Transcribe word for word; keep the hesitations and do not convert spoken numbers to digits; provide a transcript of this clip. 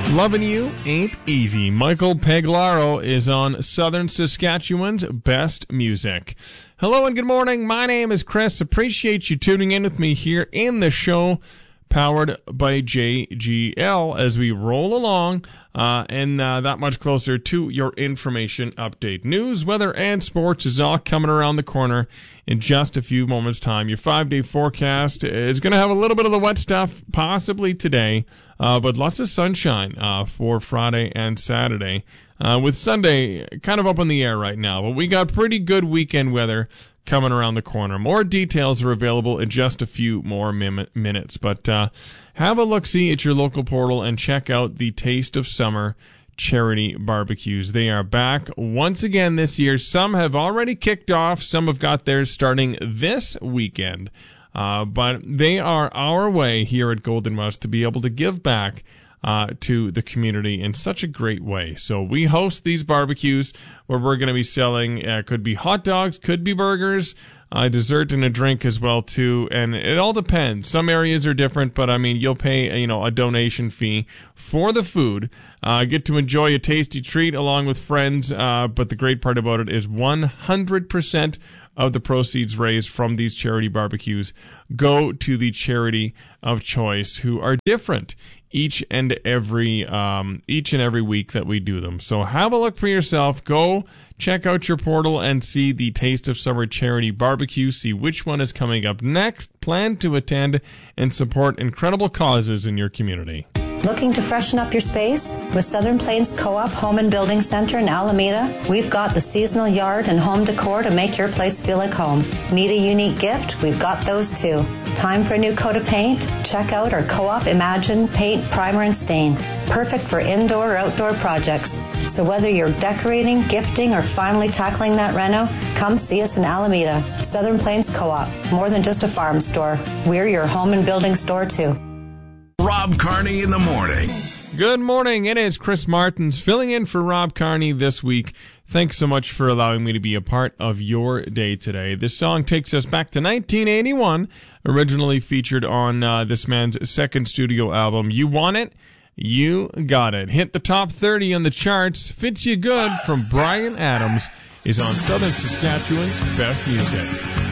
Loving you ain't easy. Michael Pagliaro is on Southern Saskatchewan's best music. Hello and good morning. My name is Chris. Appreciate you tuning in with me here in the show, powered by J G L, as we roll along uh, and uh, that much closer to your information update. News, weather, and sports is all coming around the corner in just a few moments' time. Your five-day forecast is going to have a little bit of the wet stuff possibly today, uh, but lots of sunshine uh, for Friday and Saturday. Uh, with Sunday kind of up in the air right now, but we got pretty good weekend weather coming around the corner. More details are available in just a few more mim- minutes, but uh, have a look-see at your local portal and check out the Taste of Summer charity barbecues. They are back once again this year. Some have already kicked off. Some have got theirs starting this weekend, uh, but they are our way here at Golden West to be able to give back Uh, to the community in such a great way. So we host these barbecues where we're going to be selling, uh, could be hot dogs, could be burgers, uh, dessert and a drink as well too. And it all depends. Some areas are different, but I mean, you'll pay, you know, a donation fee for the food, uh, get to enjoy a tasty treat along with friends. Uh, but the great part about it is one hundred percent of the proceeds raised from these charity barbecues go to the charity of choice, who are different each and every um, each and every week that we do them. So have a look for yourself. Go check out your portal and see the Taste of Summer charity barbecue. See which one is coming up next. Plan to attend and support incredible causes in your community. Looking to freshen up your space? With Southern Plains Co-op Home and Building Center in Alameda, we've got the seasonal yard and home decor to make your place feel like home. Need a unique gift? We've got those too. Time for a new coat of paint? Check out our Co-op Imagine Paint, Primer, and Stain. Perfect for indoor or outdoor projects. So whether you're decorating, gifting, or finally tackling that reno, come see us in Alameda. Southern Plains Co-op, more than just a farm store. We're your home and building store too. Rob Carney in the morning. Good morning. It is Chris Martins filling in for Rob Carney this week. Thanks so much for allowing me to be a part of your day today. This song takes us back to nineteen eighty-one, originally featured on uh, this man's second studio album, You Want It? You Got It. Hit the top thirty on the charts. Fits You Good from Bryan Adams is on Southern Saskatchewan's best music.